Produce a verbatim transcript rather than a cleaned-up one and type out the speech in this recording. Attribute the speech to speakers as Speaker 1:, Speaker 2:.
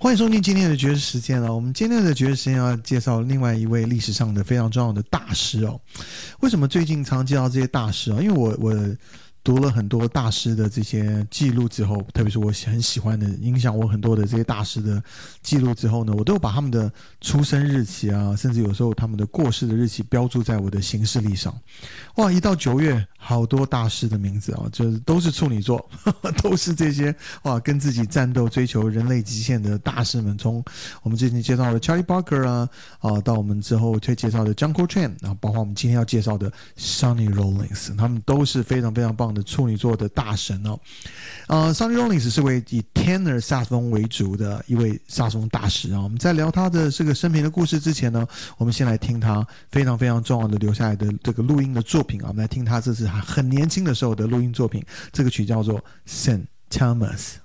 Speaker 1: 欢迎收听今天的爵士时间啊！我们今天的爵士时间要介绍另外一位历史上的非常重要的大师哦。为什么最近常介绍这些大师啊？因为我我读了很多大师的这些记录之后，特别是我很喜欢的、影响我很多的这些大师的记录之后呢，我都有把他们的出生日期啊，甚至有时候他们的过世的日期标注在我的行事历上。哇，一到九月，好多大师的名字啊，就是都是处女座，呵呵都是这些哇，跟自己战斗、追求人类极限的大师们。从我们最近介绍的 Charlie Parker 啊，啊，到我们之后会介绍的 John Coltrane， 然后包括我们今天要介绍的 Sonny Rollins， 他们都是非常非常棒的处女座的大神哦。呃 Sonny Rollins 是位以 tenor 萨克斯风为主的一位萨克斯风大师啊。我们在聊他的这个生平的故事之前呢，我们先来听他非常非常重要的留下来的这个录音的作品啊。我们来听他这是很年轻的时候的录音作品，这个曲叫做 Saint Thomas。